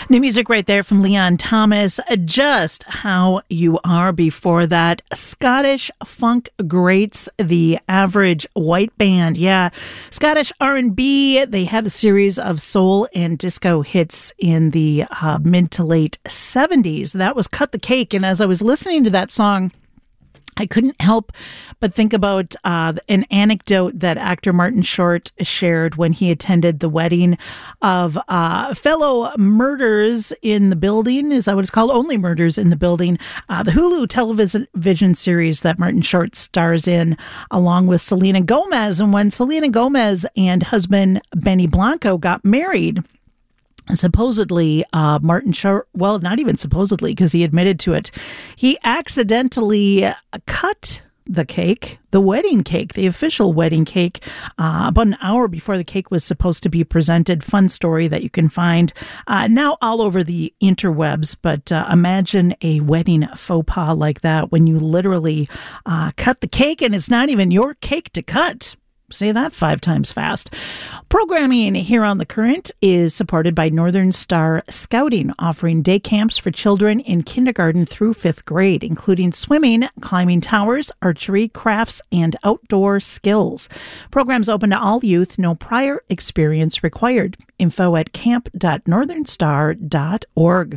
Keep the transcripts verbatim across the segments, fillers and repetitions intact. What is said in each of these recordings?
New music right there from Leon Thomas. Just How You Are. Before that, Scottish funk greats, the Average White Band. Yeah, Scottish R and B. They had a series of soul and disco hits in the uh, mid to late seventies. That was Cut the Cake. And as I was listening to that song, I couldn't help but think about uh, an anecdote that actor Martin Short shared when he attended the wedding of uh, fellow murders in the building. Is that what it's called? Only Murders in the Building. Uh, the Hulu television series that Martin Short stars in, along with Selena Gomez. And when Selena Gomez and husband Benny Blanco got married, supposedly, uh, Martin Short, well, not even supposedly, because he admitted to it, he accidentally cut the cake, the wedding cake, the official wedding cake, uh, about an hour before the cake was supposed to be presented. Fun story that you can find uh, now all over the interwebs. But uh, imagine a wedding faux pas like that when you literally uh, cut the cake and it's not even your cake to cut. Say that five times fast. Programming here on The Current is supported by Northern Star Scouting, offering day camps for children in kindergarten through fifth grade, including swimming, climbing towers, archery, crafts, and outdoor skills. Programs open to all youth, no prior experience required. Info at camp dot northern star dot org.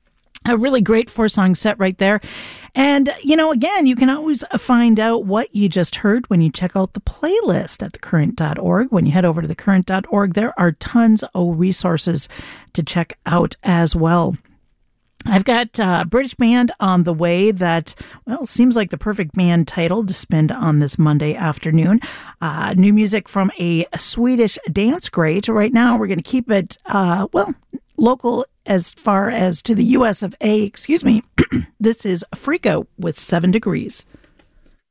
A really great four-song set right there. And, you know, again, you can always find out what you just heard when you check out the playlist at the current dot org. When you head over to the current dot org, there are tons of resources to check out as well. I've got a British band on the way that, well, seems like the perfect band title to spend on this Monday afternoon. Uh, new music from a Swedish dance great. Right now, we're going to keep it, uh, well, local as far as to the U S of A. Excuse me. This is Freako with Seven Degrees.